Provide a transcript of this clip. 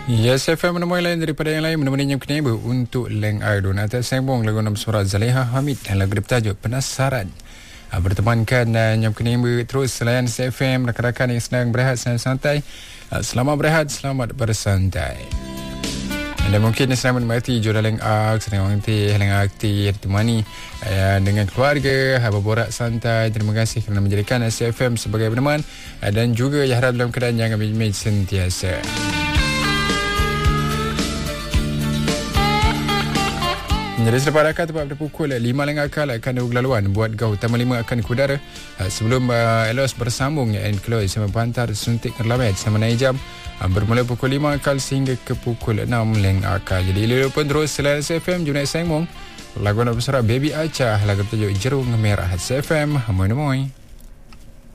Ya, SFM menemui lain daripada yang lain menemani yang kena untuk Leng Ardun atas sembong lagu nama surat Zaleha Hamid dan lagu bertajuk Penasaran. Bertemankan yang kena terus selain SFM, rakan-rakan yang sedang berehat, sedang santai. Selamat berehat, selamat bersantai. Anda mungkin sedang menikmati Jodoh Leng Ark, sedang menikmati Leng Akti, ditemani dengan keluarga, berborak santai. Terima kasih kerana menjadikan SFM sebagai peneman dan juga ya harap dalam keadaan yang ambil sentiasa. Jadi selepas akal tepat pada pukul 5 lengah akal akan ada laluan buat Gau Utama 5 akan ke udara. Sebelum Elos bersambung and close sama Pantar Suntik Kerlamet sama naik jam bermula pukul 5 akal sehingga ke pukul 6 lengah akal. Jadi lulu pun terus selain SFM Junai Sengmong lagu nak berserah Baby Acah lagu bertajuk Jerung Merah SFM. Moin-moin.